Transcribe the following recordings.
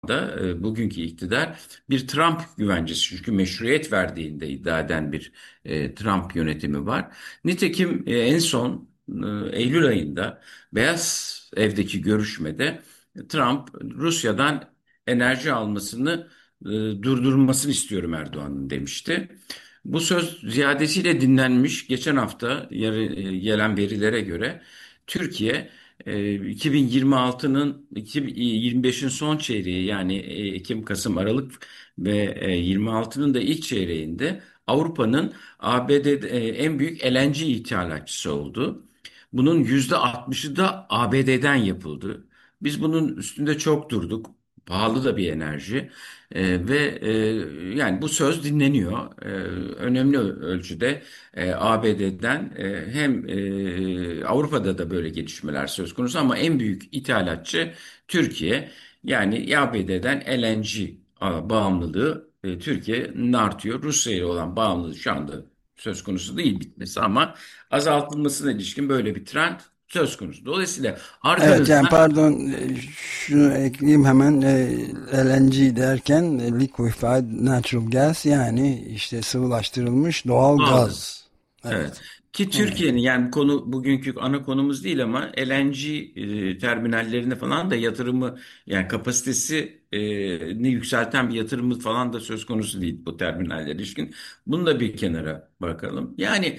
bugünkü iktidar bir Trump güvencesi, çünkü meşruiyet verdiğinde iddia eden bir Trump yönetimi var. Nitekim en son Eylül ayında Beyaz Ev'deki görüşmede Trump Rusya'dan enerji almasını durdurmasını istiyorum Erdoğan'ın demişti. Bu söz ziyadesiyle dinlenmiş. Geçen hafta gelen verilere göre Türkiye 2026'nın 2025'in son çeyreği, yani Ekim, Kasım, Aralık ve 26'nın da ilk çeyreğinde Avrupa'nın ABD'de en büyük LNG ithalatçısı oldu. Bunun %60'ı da ABD'den yapıldı. Biz bunun üstünde çok durduk. Pahalı da bir enerji. Yani bu söz dinleniyor. Önemli ölçüde ABD'den hem Avrupa'da da böyle gelişmeler söz konusu, ama en büyük ithalatçı Türkiye. Yani ABD'den LNG bağımlılığı Türkiye'nin artıyor. Rusya ile olan bağımlılığı şu anda söz konusu değil, bitmesi, ama azaltılmasına ilişkin böyle bir trend söz konusu. Dolayısıyla Evet, yani arkanızda pardon, şunu ekleyeyim hemen. LNG derken Liquefied Natural Gas, yani işte sıvılaştırılmış doğal doğalgaz. gaz. Evet. Evet. Ki Evet. Türkiye'nin, yani konu bugünkü ana konumuz değil, ama LNG terminallerine falan da yatırımı, yani kapasitesi ni yükselten bir yatırımı falan da söz konusu değil bu terminaller ilişkin. Bunu da bir kenara bırakalım. Yani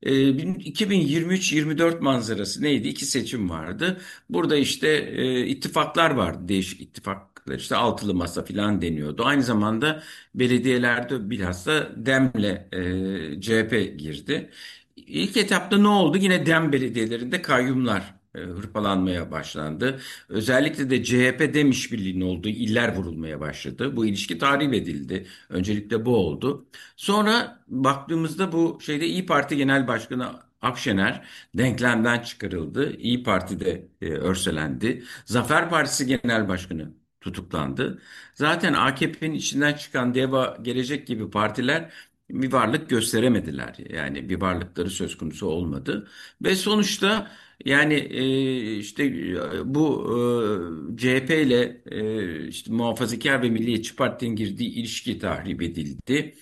2023-24 manzarası neydi? İki seçim vardı. Burada işte ittifaklar vardı. Değişik ittifaklar, işte altılı masa falan deniyordu. Aynı zamanda belediyelerde bilhassa DEM'le CHP girdi. İlk etapta ne oldu? Yine DEM belediyelerinde kayyumlar hırpalanmaya başlandı. Özellikle de CHP-DEM işbirliğinin olduğu iller vurulmaya başladı. Bu ilişki tahrip edildi. Öncelikle bu oldu. Sonra baktığımızda bu şeyde İyi Parti Genel Başkanı Akşener denklemden çıkarıldı. İyi Parti'de örselendi. Zafer Partisi Genel Başkanı tutuklandı. Zaten AKP'nin içinden çıkan DEVA, Gelecek gibi partiler bir varlık gösteremediler. Yani bir varlıkları söz konusu olmadı. Ve sonuçta yani işte bu CHP ile işte Muhafazakar ve Milliyetçi Parti'nin girdiği ilişki tahrip edildi.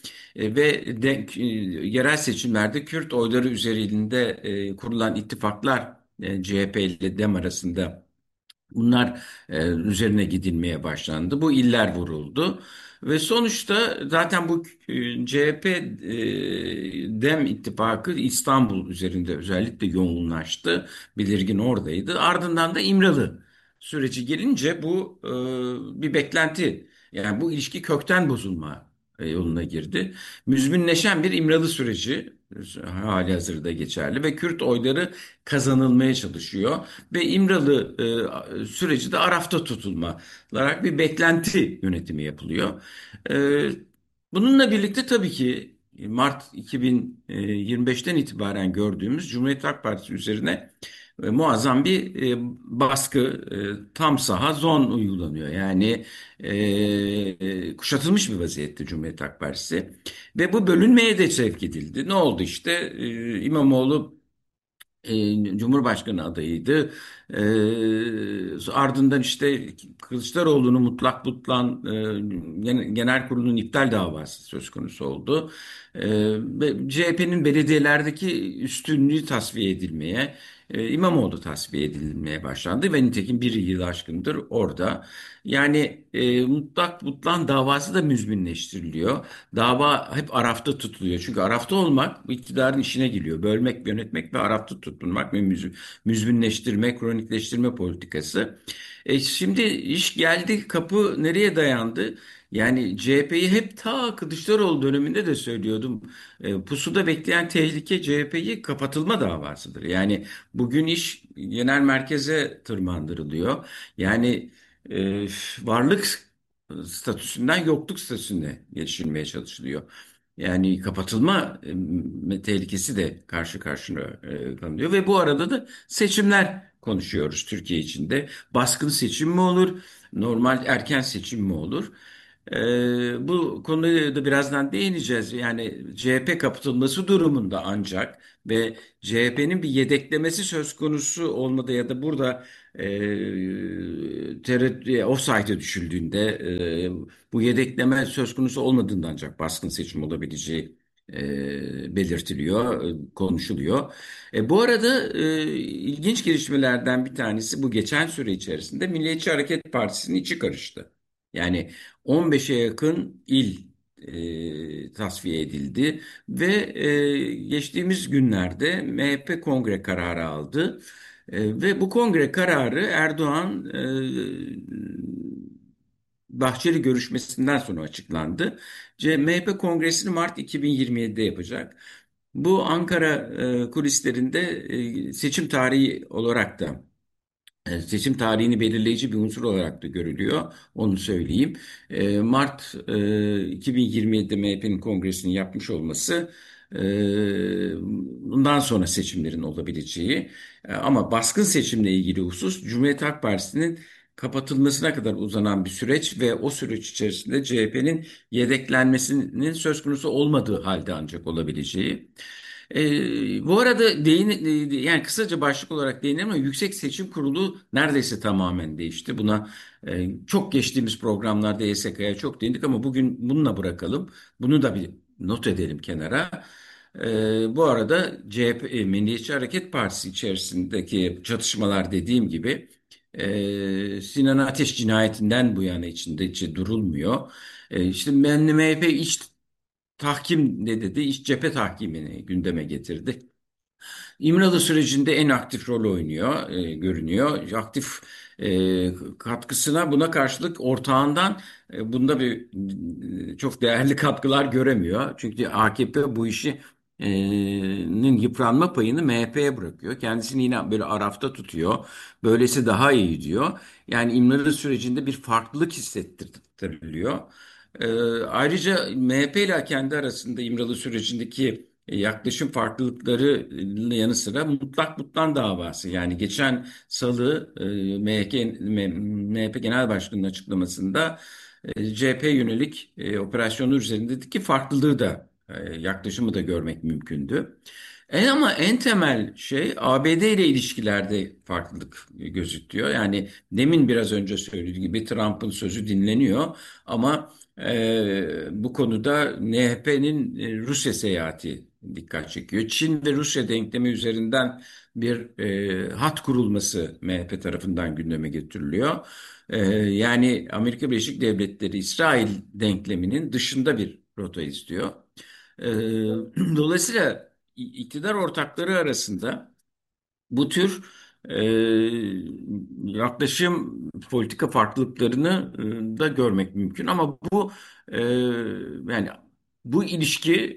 Yerel seçimlerde Kürt oyları üzerinde kurulan ittifaklar, CHP ile DEM arasında, bunlar üzerine gidilmeye başlandı. Bu iller vuruldu. Ve sonuçta zaten bu CHP DEM ittifakı İstanbul üzerinde özellikle yoğunlaştı. Belirgin oradaydı. Ardından da İmralı süreci gelince bu bir beklenti. Yani bu ilişki kökten bozulma yoluna girdi. Müzminleşen bir İmralı süreci hali hazırda geçerli ve Kürt oyları kazanılmaya çalışıyor. Ve İmralı süreci de arafta tutulma olarak bir beklenti yönetimi yapılıyor. E, Bununla birlikte tabii ki Mart 2025'ten itibaren gördüğümüz Cumhuriyet Halk Partisi üzerine muazzam bir baskı, tam saha zon uygulanıyor. Yani kuşatılmış bir vaziyette Cumhuriyet Halk Partisi ve bu bölünmeye de sevk edildi. Ne oldu işte? İmamoğlu Cumhurbaşkanı adayıydı. Ardından işte Kılıçdaroğlu'nu mutlak butlan genel kurulun iptal davası söz konusu oldu. Ve CHP'nin belediyelerdeki üstünlüğü tasfiye edilmeye, İmamoğlu tasfiye edilmeye başlandı ve nitekim bir yıl aşkındır orada. Yani mutlak butlan davası da müzminleştiriliyor. Dava hep arafta tutuluyor. Çünkü arafta olmak bu iktidarın işine geliyor. Bölmek, yönetmek ve arafta tutulmak ve müzminleştirme, kronikleştirme politikası. Şimdi iş geldi, kapı nereye dayandı? Yani CHP'yi hep ta Kılıçdaroğlu döneminde de söylüyordum. Pusuda bekleyen tehlike CHP'yi kapatılma davasıdır. Yani bugün iş genel merkeze tırmandırılıyor. Yani e, varlık statüsünden yokluk statüsüne geçilmeye çalışılıyor. Yani kapatılma tehlikesi de karşı karşıya kalıyor ve bu arada da seçimler konuşuyoruz Türkiye içinde. Baskın seçim mi olur, normal erken seçim mi olur? Bu konuya da birazdan değineceğiz. Yani CHP kapatılması durumunda ancak ve CHP'nin bir yedeklemesi söz konusu olmadı ya da burada tereddüt, offside'e düşüldüğünde bu yedekleme söz konusu olmadığında ancak baskın seçim olabileceği belirtiliyor, konuşuluyor. Bu arada ilginç gelişmelerden bir tanesi bu geçen süre içerisinde Milliyetçi Hareket Partisi'nin içi karıştı. Yani 15'e yakın il tasfiye edildi ve geçtiğimiz günlerde MHP kongre kararı aldı. Ve bu kongre kararı Erdoğan Bahçeli görüşmesinden sonra açıklandı. MHP kongresini Mart 2027'de yapacak. Bu Ankara kulislerinde seçim tarihi olarak da seçim tarihini belirleyici bir unsur olarak da görülüyor. Onu söyleyeyim. Mart 2027'de MHP'nin kongresini yapmış olması bundan sonra seçimlerin olabileceği ama baskın seçimle ilgili husus Cumhuriyet Halk Partisi'nin kapatılmasına kadar uzanan bir süreç ve o süreç içerisinde CHP'nin yedeklenmesinin söz konusu olmadığı halde ancak olabileceği. Bu arada yani kısaca başlık olarak değinelim ama Yüksek Seçim Kurulu neredeyse tamamen değişti. Buna çok geçtiğimiz programlarda YSK'ya çok değindik ama bugün bununla bırakalım. Bunu da bir not edelim kenara. Bu arada CHP, Milliyetçi Hareket Partisi içerisindeki çatışmalar dediğim gibi Sinan Ateş cinayetinden bu yana içi durulmuyor. İşte MHP iç tahkim ne dedi? İç cephe tahkimini gündeme getirdi. İmralı sürecinde en aktif rol oynuyor, görünüyor. Aktif katkısına buna karşılık ortağından bunda çok değerli katkılar göremiyor. Çünkü AKP bu işi nin yıpranma payını MHP'ye bırakıyor. Kendisini yine böyle arafta tutuyor. Böylesi daha iyi diyor. Yani İmralı sürecinde bir farklılık hissettiriliyor. Ayrıca MHP ile kendi arasında İmralı sürecindeki yaklaşım farklılıkları yanı sıra mutlak butlan davası. Yani geçen salı MHP Genel Başkanı'nın açıklamasında CHP yönelik operasyonu üzerindeki farklılığı da yaklaşımı da görmek mümkündü. Ama en temel şey ABD ile ilişkilerde farklılık gözüküyor. Yani demin biraz önce söylediğim gibi Trump'ın sözü dinleniyor ama bu konuda MHP'nin Rusya seyahati dikkat çekiyor. Çin ve Rusya denklemi üzerinden bir hat kurulması MHP tarafından gündeme getiriliyor. Yani Amerika Birleşik Devletleri İsrail denkleminin dışında bir rota istiyor. Ee, Dolayısıyla iktidar ortakları arasında bu tür yaklaşım politika farklılıklarını da görmek mümkün ama bu yani bu ilişki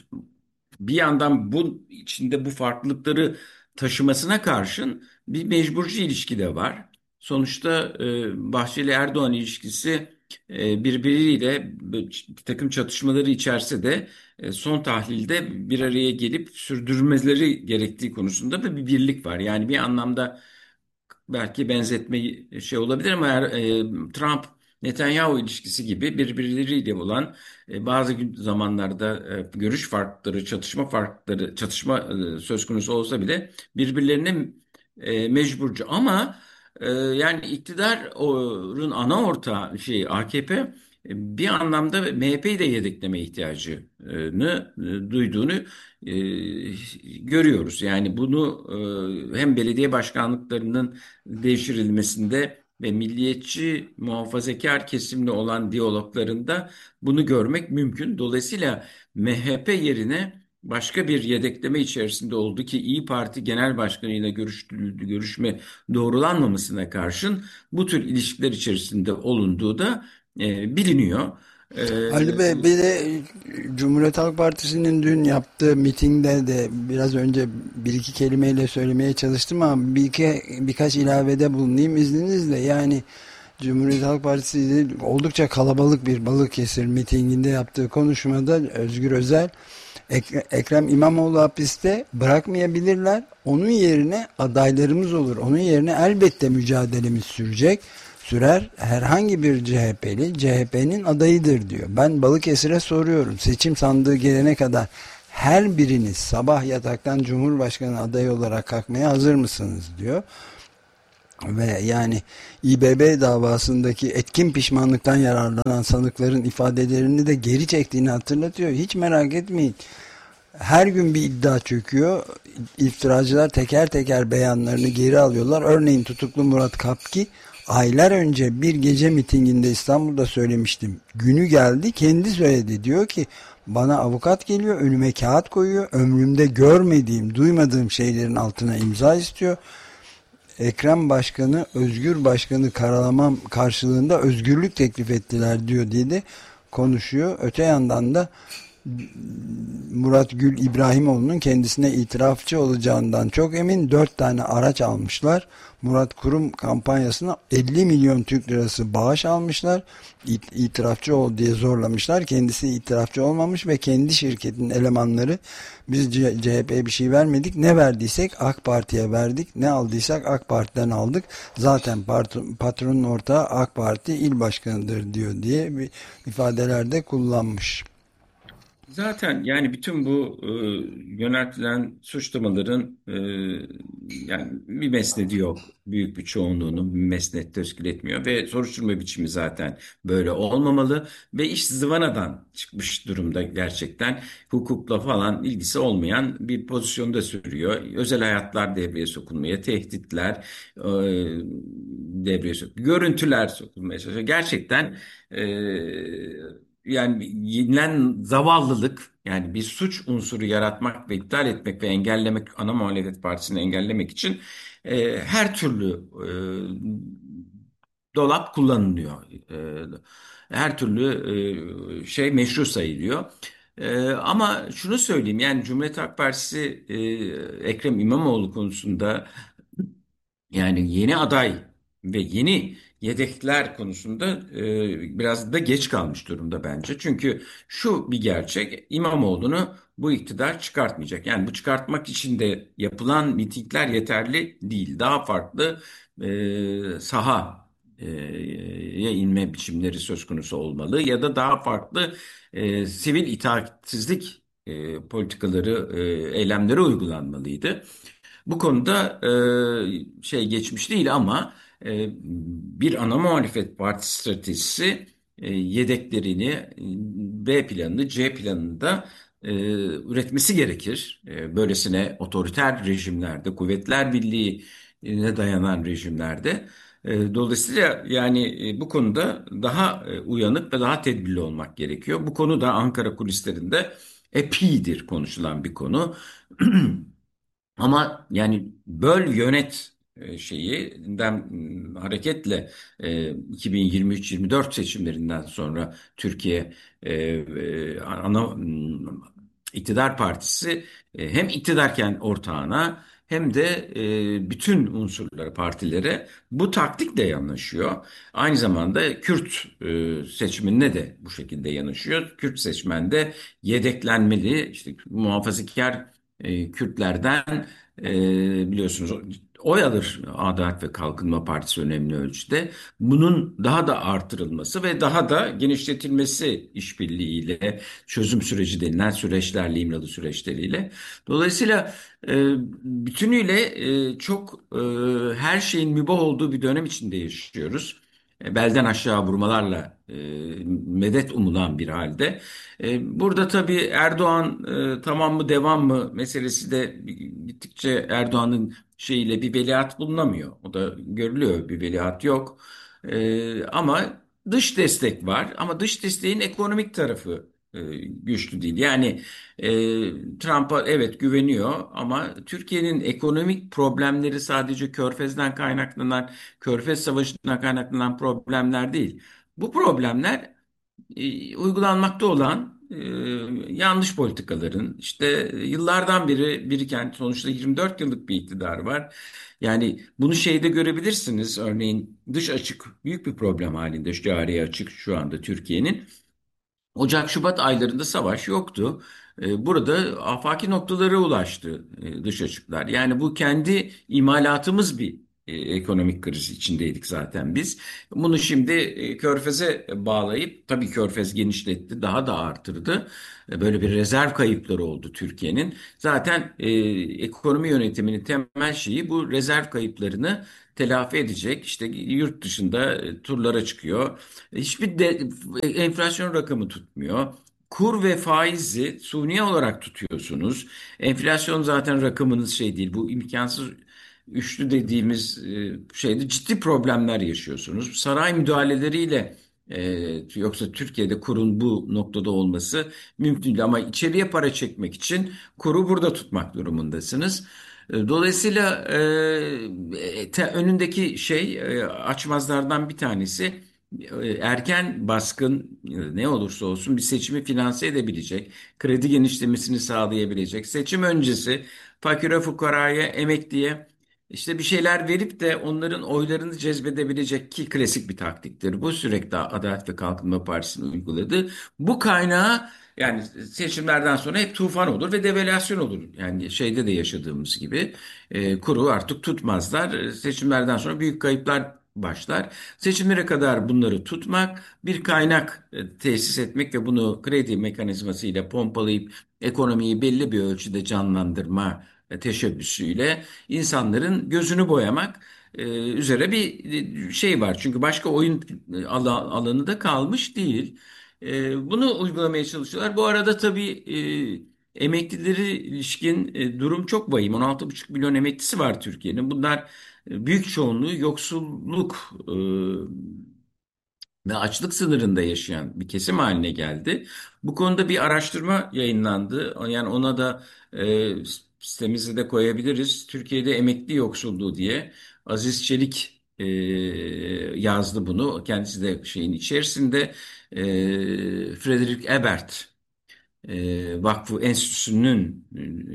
bir yandan bu içinde bu farklılıkları taşımasına karşın bir mecburcu ilişki de var. Sonuçta Bahçeli-Erdoğan ilişkisi birbiriyle bir takım çatışmaları içerse de son tahlilde bir araya gelip sürdürmeleri gerektiği konusunda da bir birlik var. Yani bir anlamda belki benzetme şey olabilir ama Trump Netanyahu ilişkisi gibi birbirleriyle olan bazı zamanlarda görüş farkları, çatışma farkları, çatışma söz konusu olsa bile birbirlerine mecburcu ama yani iktidarın ana ortağı şey AKP bir anlamda MHP'yi de yedekleme ihtiyacını duyduğunu e, görüyoruz. Yani bunu hem belediye başkanlıklarının devşirilmesinde ve milliyetçi muhafazakar kesimle olan diyaloglarında bunu görmek mümkün. Dolayısıyla MHP yerine başka bir yedekleme içerisinde oldu ki İyi Parti Genel Başkanı ile görüşme doğrulanmamasına karşın bu tür ilişkiler içerisinde olunduğu da biliniyor. E, Ali Bey, bir de Cumhuriyet Halk Partisi'nin dün yaptığı mitingde de biraz önce bir iki kelimeyle söylemeye çalıştım ama birkaç ilavede bulunayım izninizle. Yani Cumhuriyet Halk Partisi oldukça kalabalık bir Balıkesir mitinginde yaptığı konuşmada Özgür Özel, Ekrem İmamoğlu hapiste bırakmayabilirler. Onun yerine adaylarımız olur. Onun yerine elbette mücadelemiz sürer. Herhangi bir CHP'li CHP'nin adayıdır diyor. Ben Balıkesir'e soruyorum. Seçim sandığı gelene kadar her biriniz sabah yataktan Cumhurbaşkanı adayı olarak kalkmaya hazır mısınız diyor. Ve yani İBB davasındaki etkin pişmanlıktan yararlanan sanıkların ifadelerini de geri çektiğini hatırlatıyor. Hiç merak etmeyin. Her gün bir iddia çöküyor. İftiracılar teker teker beyanlarını geri alıyorlar. Örneğin tutuklu Murat Kapki aylar önce bir gece mitinginde İstanbul'da söylemiştim. Günü geldi, kendi söyledi. Diyor ki bana avukat geliyor, önüme kağıt koyuyor. Ömrümde görmediğim, duymadığım şeylerin altına imza istiyor. Ekrem Başkanı, Özgür Başkanı karalamam karşılığında özgürlük teklif ettiler diyor diye de konuşuyor. Öte yandan da Murat Gül İbrahimoğlu'nun kendisine itirafçı olacağından çok emin, 4 tane araç almışlar. Murat Kurum kampanyasına 50 milyon Türk lirası bağış almışlar. İtirafçı ol diye zorlamışlar. Kendisi itirafçı olmamış ve kendi şirketin elemanları biz CHP'ye bir şey vermedik. Ne verdiysek AK Parti'ye verdik. Ne aldıysak AK Parti'den aldık. Zaten patronun ortağı AK Parti il başkanıdır diyor diye bir ifadelerde kullanmış. Zaten yani bütün bu yöneltilen suçlamaların yani bir mesnedi yok. Büyük bir çoğunluğunun bir mesnet teşkil etmiyor ve soruşturma biçimi zaten böyle olmamalı ve iş zıvanadan çıkmış durumda gerçekten. Hukukla falan ilgisi olmayan bir pozisyonda sürüyor. Özel hayatlar devreye sokulmaya, tehditler devreye sokulmaya, görüntüler sokulmaya çalışıyor. Gerçekten yani yenilen zavallılık, yani bir suç unsuru yaratmak ve iptal etmek ve engellemek, ana muhalefet partisini engellemek için her türlü dolap kullanılıyor. Her türlü şey meşru sayılıyor. Ama şunu söyleyeyim, yani Cumhuriyet Halk Partisi Ekrem İmamoğlu konusunda, yani yeni aday ve yeni yedekler konusunda biraz da geç kalmış durumda bence. Çünkü şu bir gerçek, İmamoğlu'nu bu iktidar çıkartmayacak. Yani bu çıkartmak için de yapılan mitingler yeterli değil. Daha farklı saha ya inme biçimleri söz konusu olmalı ya da daha farklı sivil itaatsizlik politikaları, eylemleri uygulanmalıydı. Bu konuda şey geçmiş değil ama bir ana muhalefet parti stratejisi yedeklerini B planını, C planını da üretmesi gerekir. Böylesine otoriter rejimlerde, kuvvetler birliğine dayanan rejimlerde. Dolayısıyla yani bu konuda daha uyanık ve daha tedbirli olmak gerekiyor. Bu konu da Ankara kulislerinde epeydir konuşulan bir konu. Ama yani böl yönet şeyinden hareketle 2023-24 seçimlerinden sonra Türkiye ana iktidar partisi hem iktidarken ortağına hem de bütün unsurlara, partilere bu taktikle yanaşıyor. Aynı zamanda Kürt seçmenine de bu şekilde yanaşıyor. Kürt seçmen de yedeklenmeli, işte muhafazakar Kürtlerden biliyorsunuz oy alır Adalet ve Kalkınma Partisi önemli ölçüde. Bunun daha da artırılması ve daha da genişletilmesi işbirliğiyle, çözüm süreci denilen süreçlerle, İmralı süreçleriyle. Dolayısıyla bütünüyle çok her şeyin mübah olduğu bir dönem içinde yaşıyoruz. Belden aşağı vurmalarla medet umulan bir halde. Burada tabii Erdoğan tamam mı devam mı meselesi de gittikçe Erdoğan'ın şeyiyle bir veliaht bulunamıyor. O da görülüyor, bir veliaht yok. Ama dış destek var, ama dış desteğin ekonomik tarafı güçlü değil. Yani Trump'a evet güveniyor ama Türkiye'nin ekonomik problemleri sadece Körfez'den kaynaklanan, Körfez Savaşı'ndan kaynaklanan problemler değil. Bu problemler uygulanmakta olan yanlış politikaların, işte yıllardan beri biriken, sonuçta 24 yıllık bir iktidar var. Yani bunu şeyde görebilirsiniz. Örneğin dış açık büyük bir problem halinde, şu cari açık şu anda Türkiye'nin. Ocak-Şubat aylarında savaş yoktu. Burada afaki noktalara ulaştı dış açıklar. Yani bu kendi imalatımız bir. ekonomik kriz içindeydik zaten biz. Bunu şimdi Körfez'e bağlayıp tabii Körfez genişletti, daha da artırdı. Böyle bir rezerv kayıpları oldu Türkiye'nin. Zaten ekonomi yönetiminin temel şeyi bu rezerv kayıplarını telafi edecek. İşte yurt dışında turlara çıkıyor. Hiçbir enflasyon rakamı tutmuyor. Kur ve faizi suni olarak tutuyorsunuz. Enflasyon zaten rakamınız şey değil. Bu imkansız üçlü dediğimiz şeyde ciddi problemler yaşıyorsunuz. Saray müdahaleleriyle yoksa Türkiye'de kurun bu noktada olması mümkün değil. Ama içeriye para çekmek için kuru burada tutmak durumundasınız. Dolayısıyla önündeki şey açmazlardan bir tanesi erken baskın ne olursa olsun bir seçimi finanse edebilecek, kredi genişlemesini sağlayabilecek, seçim öncesi fakire fukaraya, emekliye işte bir şeyler verip de onların oylarını cezbedebilecek ki klasik bir taktiktir. Bu sürekli Adalet ve Kalkınma Partisi'nin uyguladığı. Bu kaynağı yani seçimlerden sonra hep tufan olur ve devalüasyon olur. Yani şeyde de yaşadığımız gibi kuru artık tutmazlar. Seçimlerden sonra büyük kayıplar başlar. Seçimlere kadar bunları tutmak, bir kaynak tesis etmek ve bunu kredi mekanizmasıyla pompalayıp ekonomiyi belli bir ölçüde canlandırma teşebbüsüyle insanların gözünü boyamak üzere bir şey var. Çünkü başka oyun alanı da kalmış değil. Bunu uygulamaya çalışıyorlar. Bu arada tabii emeklileri ilişkin durum çok vahim. 16,5 milyon emeklisi var Türkiye'nin. Bunlar büyük çoğunluğu yoksulluk ve açlık sınırında yaşayan bir kesim haline geldi. Bu konuda bir araştırma yayınlandı. Yani ona da sitemize de koyabiliriz. Türkiye'de emekli yoksulluğu diye Aziz Çelik yazdı bunu. Kendisi de şeyin içerisinde Frederick Ebert Vakfı Enstitüsü'nün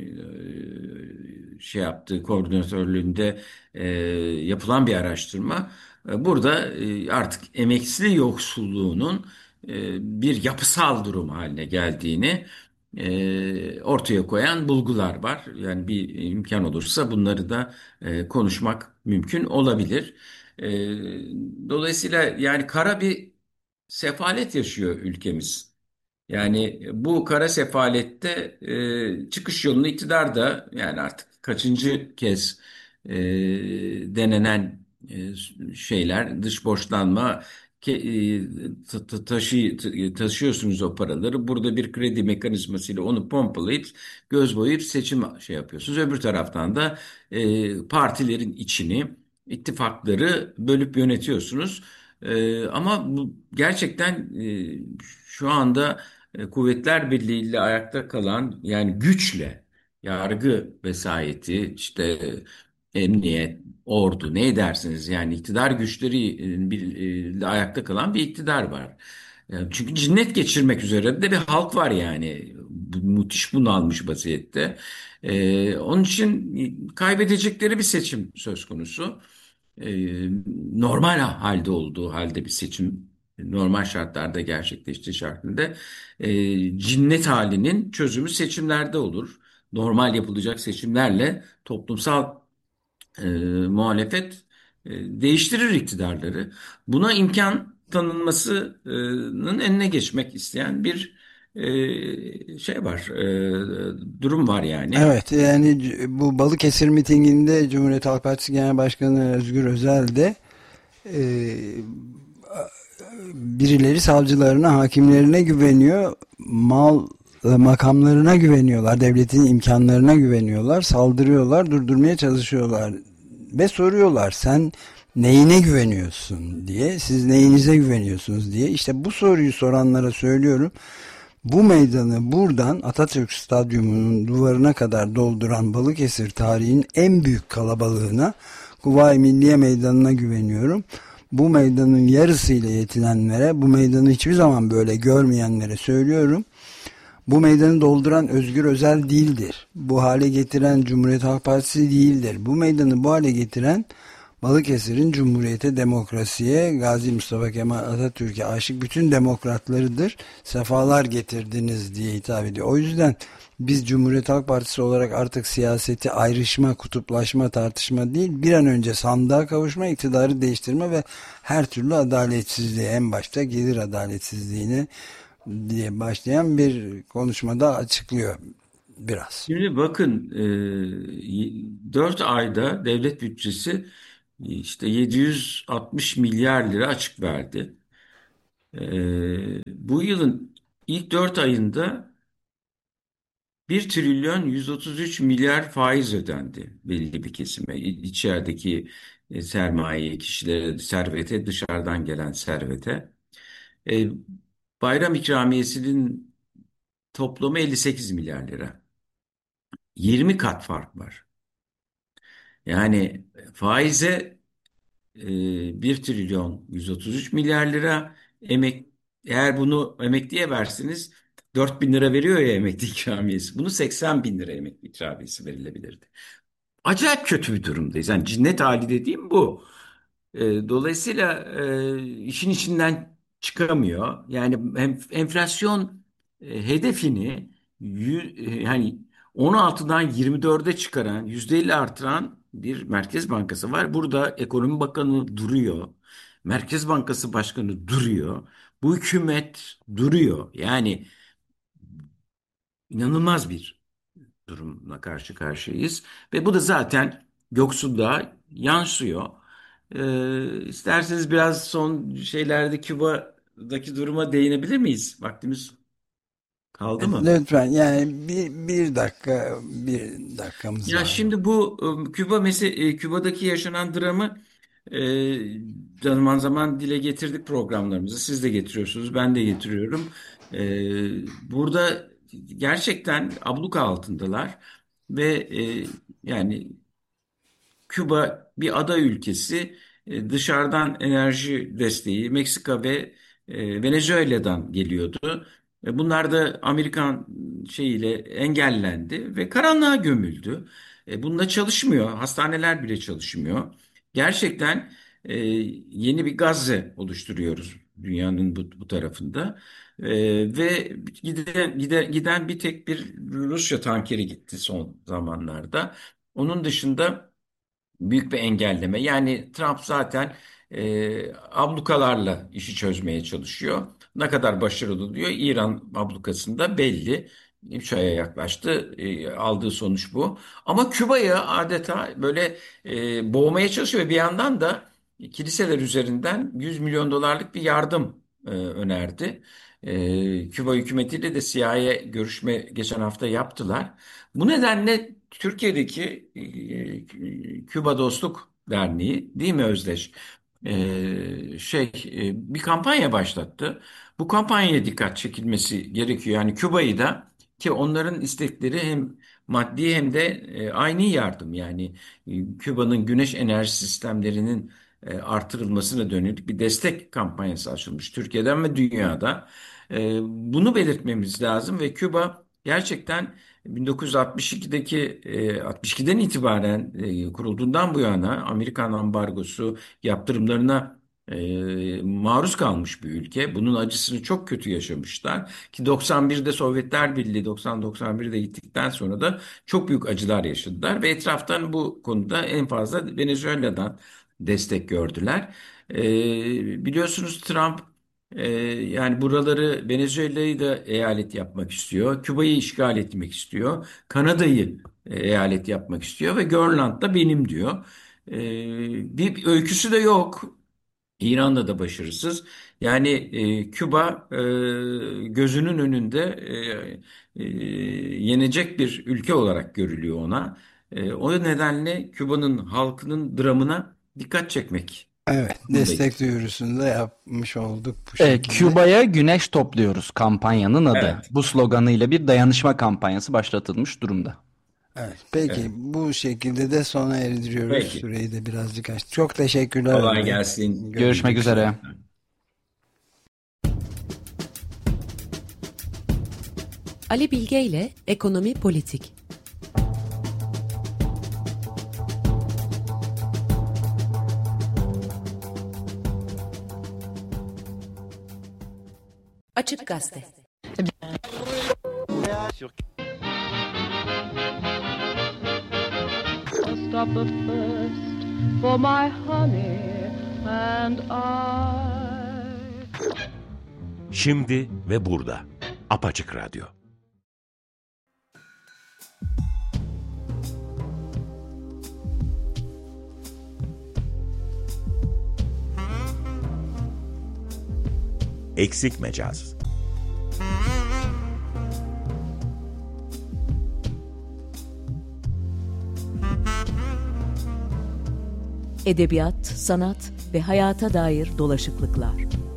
şey yaptığı koordinatörlüğünde yapılan bir araştırma. Burada artık emekli yoksulluğunun bir yapısal durum haline geldiğini ortaya koyan bulgular var. Yani bir imkan olursa bunları da konuşmak mümkün olabilir. E, Dolayısıyla yani kara bir sefalet yaşıyor ülkemiz. Yani bu kara sefalette çıkış yolunu iktidar da yani artık kaçıncı kez denenen şeyler dış borçlanma taşıyorsunuz o paraları. Burada bir kredi mekanizmasıyla onu pompalayıp göz boyayıp seçim şey yapıyorsunuz. Öbür taraftan da partilerin içini ittifakları bölüp yönetiyorsunuz. Ama bu gerçekten şu anda Kuvvetler Birliği ile ayakta kalan yani güçle yargı vesayeti işte emniyet, ordu ne dersiniz yani iktidar güçleri ile ayakta kalan bir iktidar var. Çünkü cinnet geçirmek üzere de bir halk var yani. Müthiş bunalmış vaziyette. Onun için kaybedecekleri bir seçim söz konusu. Normal halde olduğu halde bir seçim normal şartlarda gerçekleştiği şartında cinnet halinin çözümü seçimlerde olur. Normal yapılacak seçimlerle toplumsal e, muhalefet değiştirir iktidarları. Buna imkan tanınmasının önüne geçmek isteyen bir şey var, durum var yani. Evet, yani bu Balıkesir mitinginde Cumhuriyet Halk Partisi Genel Başkanı Özgür Özel de e, birileri savcılarına, hakimlerine güveniyor, mal makamlarına güveniyorlar, devletin imkanlarına güveniyorlar, saldırıyorlar, durdurmaya çalışıyorlar ve soruyorlar sen neyine güveniyorsun diye, siz neyinize güveniyorsunuz diye. İşte bu soruyu soranlara söylüyorum. Bu meydanı buradan Atatürk Stadyumu'nun duvarına kadar dolduran Balıkesir tarihinin en büyük kalabalığına, Kuvayi Milliye Meydanı'na güveniyorum. Bu meydanın yarısıyla yetinenlere, bu meydanı hiçbir zaman böyle görmeyenlere söylüyorum. Bu meydanı dolduran Özgür Özel değildir. Bu hale getiren Cumhuriyet Halk Partisi değildir. Bu meydanı bu hale getiren Balıkesir'in Cumhuriyete, demokrasiye, Gazi Mustafa Kemal Atatürk'e aşık bütün demokratlarıdır. Sefalar getirdiniz diye hitap ediyor. O yüzden biz Cumhuriyet Halk Partisi olarak artık siyaseti ayrışma, kutuplaşma, tartışma değil, bir an önce sandığa kavuşma, iktidarı değiştirme ve her türlü adaletsizliği, en başta gelir adaletsizliğini diye başlayan bir konuşmada açıklıyor biraz. Şimdi bakın, 4 ayda devlet bütçesi işte 760 milyar lira açık verdi. Bu yılın ilk 4 ayında 1 trilyon 133 milyar faiz ödendi belli bir kesime. İçerideki sermaye, kişilere, servete, dışarıdan gelen servete. E, Bayram ikramiyesinin toplamı 58 milyar lira. 20 kat fark var. Yani faize 1 trilyon 133 milyar lira, emek, eğer bunu emekliye versiniz 4.000 lira veriyor ya emekli ikramiyesi. Bunu 80 bin lira emekli ikramiyesi verilebilirdi. Acayip kötü bir durumdayız. Yani cinnet hali dediğim bu. Dolayısıyla işin içinden çıkamıyor. Yani enflasyon hedefini yani 16'dan 24'e çıkaran, %50 artıran bir Merkez Bankası var. Burada Ekonomi Bakanı duruyor. Merkez Bankası Başkanı duruyor. Bu hükümet duruyor. Yani inanılmaz bir durumla karşı karşıyayız. Ve bu da zaten yoksulluğa yansıyor. İsterseniz biraz son şeylerde Küba'daki duruma değinebilir miyiz? Vaktimiz kaldı Evet, mı? lütfen yani bir dakikamız Ya var. şimdi bu Küba'daki yaşanan dramı zaman zaman dile getirdik programlarımızı. Siz de getiriyorsunuz, ben de getiriyorum. Burada gerçekten abluka altındalar ve yani Küba bir ada ülkesi. Dışarıdan enerji desteği Meksika ve Venezuela'dan geliyordu. Bunlar da Amerikan şeyiyle engellendi ve karanlığa gömüldü. Bunda çalışmıyor. Hastaneler bile çalışmıyor. Gerçekten yeni bir Gazze oluşturuyoruz dünyanın bu tarafında. Ve giden bir tek bir Rusya tankeri gitti son zamanlarda. Onun dışında büyük bir engelleme. Yani Trump zaten ablukalarla işi çözmeye çalışıyor. Ne kadar başarılı diyor. İran ablukasında belli. 3 aya yaklaştı. Aldığı sonuç bu. Ama Küba'yı adeta böyle boğmaya çalışıyor. Bir yandan da kiliseler üzerinden 100 milyon dolarlık bir yardım önerdi. Küba hükümetiyle de CIA görüşme geçen hafta yaptılar. Bu nedenle Türkiye'deki Küba Dostluk Derneği, değil mi Özdeş? Bir kampanya başlattı. Bu kampanyaya dikkat çekilmesi gerekiyor. Yani Küba'yı da, ki onların istekleri hem maddi hem de aynı yardım. Yani Küba'nın güneş enerji sistemlerinin artırılmasına dönük bir destek kampanyası açılmış Türkiye'den ve dünyada. Bunu belirtmemiz lazım ve Küba gerçekten 1962'deki 62'den itibaren kurulduğundan bu yana Amerikan ambargosu yaptırımlarına maruz kalmış bir ülke. Bunun acısını çok kötü yaşamışlar ki 91'de Sovyetler Birliği 90-91'de gittikten sonra da çok büyük acılar yaşadılar ve etraftan bu konuda en fazla Venezuela'dan destek gördüler. Biliyorsunuz Trump yani buraları, Venezuela'yı da eyalet yapmak istiyor. Küba'yı işgal etmek istiyor. Kanada'yı eyalet yapmak istiyor ve Grönland da benim diyor. Bir öyküsü de yok. İran'da da başarısız. Yani Küba gözünün önünde yenecek bir ülke olarak görülüyor ona. O nedenle Küba'nın halkının dramına dikkat çekmek Evet, destek durumundayız. duyurusunu da yapmış olduk bu şekilde. Küba'ya güneş topluyoruz kampanyanın adı. Evet, Bu sloganıyla bir dayanışma kampanyası başlatılmış durumda. Evet, peki evet. bu şekilde de sona erdiriyoruz. Peki. Süreyi de birazcık açtık. Çok teşekkürler Kolay Ömer. gelsin. Görüşmek Görüşmek üzere. üzere. Görüşmek üzere. Ali Bilge ile Ekonomi Politik. Açık Gazete. Stop the first for my honey and I. Şimdi ve burada. Apaçık Radyo. Eksik mecaz. Edebiyat, sanat ve hayata dair dolaşıklıklar.